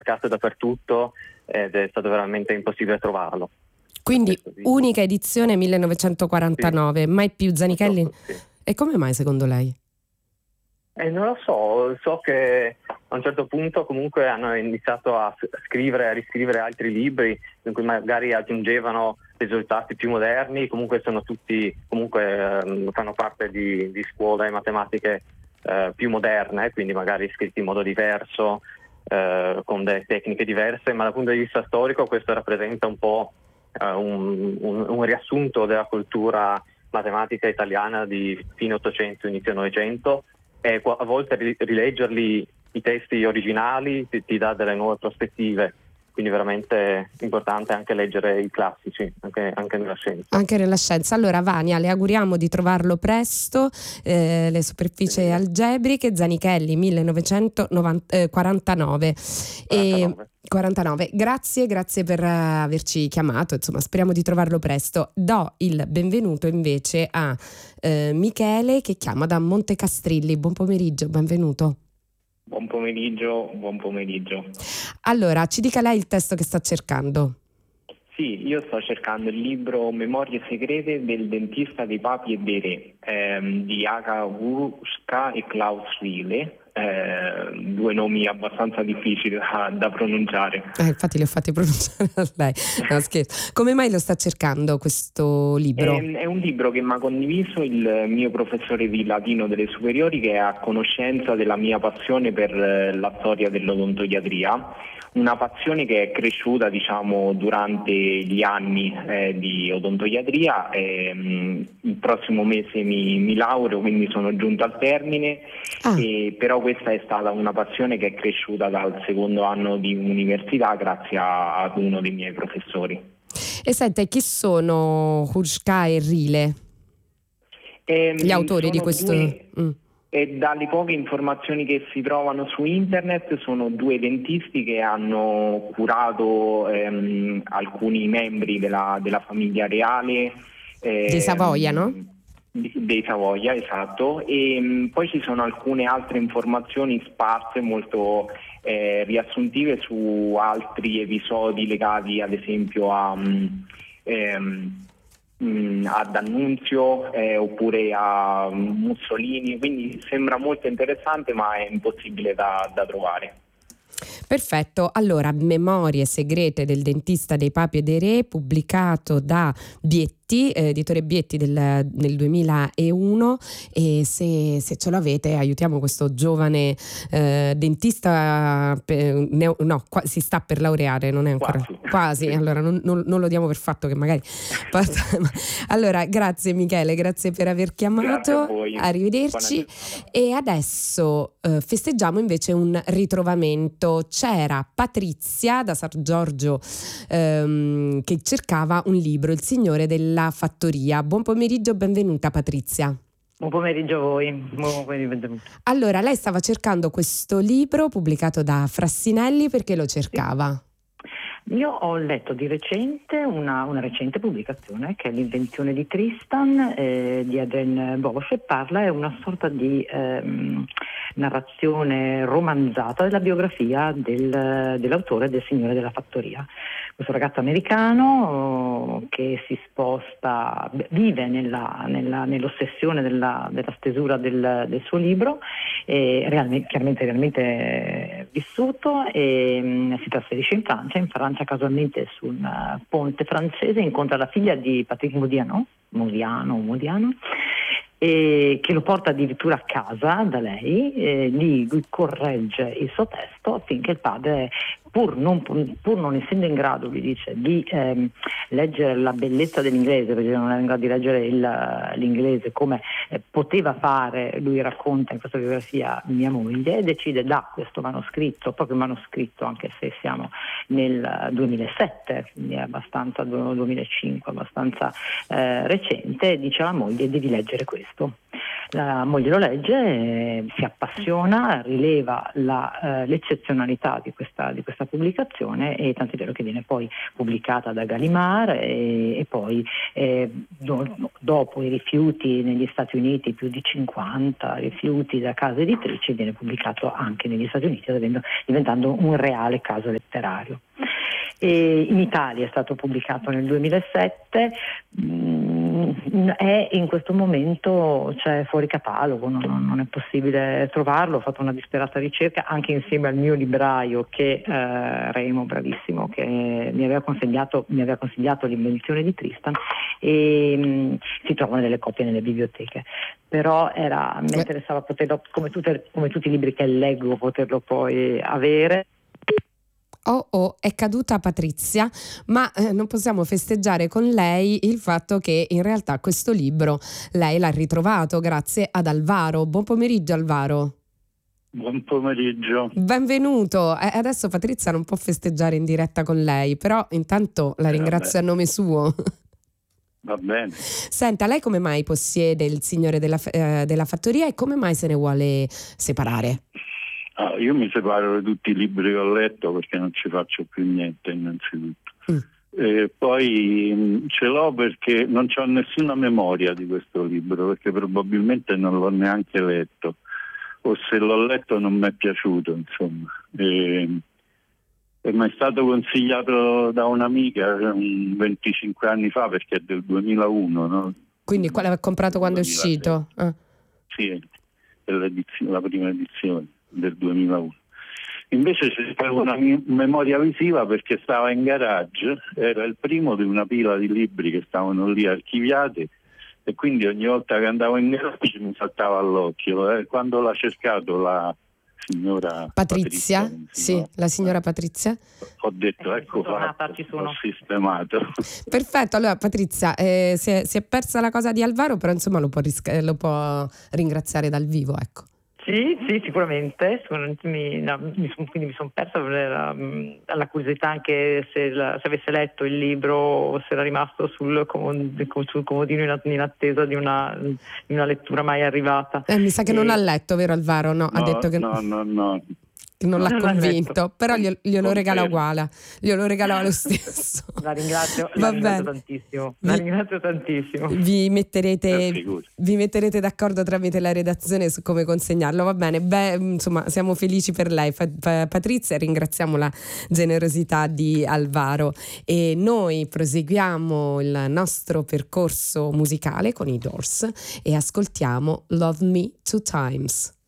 cercato dappertutto ed è stato veramente impossibile trovarlo. Quindi unica edizione 1949, mai più Zanichelli? Sì. E come mai secondo lei? Non lo so che a un certo punto comunque hanno iniziato a scrivere, a riscrivere altri libri in cui magari aggiungevano risultati più moderni, comunque sono tutti, fanno parte di scuole matematiche più moderne, quindi magari scritti in modo diverso, con delle tecniche diverse, ma dal punto di vista storico questo rappresenta un po' un riassunto della cultura matematica italiana di fine 800, inizio 900, e a volte rileggerli, i testi originali, ti dà delle nuove prospettive. Quindi veramente importante anche leggere i classici, anche nella scienza. Anche nella scienza. Allora Vania, le auguriamo di trovarlo presto, le superfici algebriche, Zanichelli 1949. 49. Grazie per averci chiamato, insomma speriamo di trovarlo presto. Do il benvenuto invece a Michele che chiama da Montecastrilli. Buon pomeriggio, benvenuto. Buon pomeriggio. Allora, ci dica lei il testo che sta cercando. Sì, io sto cercando il libro Memorie segrete del dentista dei papi e dei re di Aga Wuska e Klaus Riele, due nomi abbastanza difficili da pronunciare. Infatti li ho fatti pronunciare a lei. No, scherzo. Come mai lo sta cercando questo libro? È un libro che mi ha condiviso il mio professore di latino delle superiori, che è a conoscenza della mia passione per la storia dell'odontoiatria. Una passione che è cresciuta durante gli anni di odontoiatria. Il prossimo mese mi laureo, quindi sono giunto al termine, però questa è stata una passione che è cresciuta dal secondo anno di università grazie ad uno dei miei professori. E sente, chi sono Wuska e Riele? Gli autori di questo... E dalle poche informazioni che si trovano su internet sono due dentisti che hanno curato alcuni membri della famiglia reale dei Savoia, no? Dei Savoia, esatto. E poi ci sono alcune altre informazioni sparse, molto riassuntive, su altri episodi legati ad esempio ad D'Annunzio oppure a Mussolini, quindi sembra molto interessante ma è impossibile da trovare. Perfetto, allora Memorie segrete del dentista dei papi e dei re, pubblicato da Bietti, editore Bietti nel 2001, e se ce l'avete aiutiamo questo giovane dentista, si sta per laureare, non è ancora quasi. Allora non lo diamo per fatto che magari allora grazie Michele, grazie per aver chiamato, arrivederci. E adesso festeggiamo invece un ritrovamento. C'era Patrizia da San Giorgio che cercava un libro, Il Signore della Fattoria. Buon pomeriggio, benvenuta Patrizia. Buon pomeriggio a voi. Benvenuta. Allora, lei stava cercando questo libro pubblicato da Frassinelli, perché lo cercava? Sì. Io ho letto di recente una recente pubblicazione che è L'invenzione di Tristan di Adrien Bosch, e è una sorta di narrazione romanzata della biografia dell'autore del Signore della Fattoria. Questo ragazzo americano che si sposta, vive nell'ossessione della stesura del suo libro, realmente vissuto, e si trasferisce in Francia casualmente su un ponte francese incontra la figlia di Patrick Modiano, e che lo porta addirittura a casa da lei, lì lui corregge il suo testo affinché il padre, pur non essendo in grado, lui dice, di leggere la bellezza dell'inglese, perché non era in grado di leggere l'inglese come poteva fare, lui racconta in questa biografia, mia moglie, decide da questo manoscritto, proprio manoscritto, anche se siamo nel 2007, quindi è abbastanza 2005, abbastanza recente, dice alla moglie: devi leggere questo. La moglie lo legge, si appassiona, rileva l'eccezionalità di questa pubblicazione, e tant'è vero che viene poi pubblicata da Gallimard, e poi dopo i rifiuti negli Stati Uniti, più di 50 rifiuti da case editrici, viene pubblicato anche negli Stati Uniti, diventando un reale caso letterario. E in Italia è stato pubblicato nel 2007, è in questo momento fuori catalogo, non è possibile trovarlo. Ho fatto una disperata ricerca anche insieme al mio libraio, che Remo, bravissimo, che mi aveva consigliato L'Invenzione di Tristan, e si trovano delle copie nelle biblioteche, però mi interessava poterlo, come tutti i libri che leggo, poterlo poi avere. È caduta Patrizia, ma non possiamo festeggiare con lei il fatto che in realtà questo libro lei l'ha ritrovato grazie ad Alvaro. Buon pomeriggio Alvaro. Buon pomeriggio. Benvenuto. Adesso Patrizia non può festeggiare in diretta con lei, però intanto la ringrazio a nome suo. Va bene. Senta, lei come mai possiede Il Signore della Fattoria e come mai se ne vuole separare? Io mi separo da tutti i libri che ho letto perché non ci faccio più niente, innanzitutto. E poi ce l'ho perché non ho nessuna memoria di questo libro, perché probabilmente non l'ho neanche letto, o se l'ho letto non mi è piaciuto, insomma. E mi è stato consigliato da un'amica 25 anni fa, perché è del 2001, no? Quindi quale aveva comprato quando è uscito? Sì, è la prima edizione del 2001. Invece c'è una memoria visiva perché stava in garage, era il primo di una pila di libri che stavano lì archiviati, e quindi ogni volta che andavo in garage mi saltava all'occhio. Quando l'ha cercato la signora Patrizia, sì, la signora Patrizia, ho detto ecco fatto, ho sistemato. Perfetto. Allora Patrizia, si è persa la cosa di Alvaro, però insomma lo può ringraziare dal vivo, ecco. Sì, sicuramente mi sono persa la curiosità anche se avesse letto il libro o se era rimasto sul comodino in attesa di una lettura mai arrivata. Mi sa che non l'ha letto, vero Alvaro? No, ha detto che no. Non l'ha convinto, però glielo regala uguale, glielo regala lo stesso. La ringrazio tantissimo. La ringrazio tantissimo. Vi metterete d'accordo tramite la redazione su come consegnarlo, va bene? Insomma, siamo felici per lei, Patrizia, ringraziamo la generosità di Alvaro, e noi proseguiamo il nostro percorso musicale con i Doors e ascoltiamo Love Me Two Times.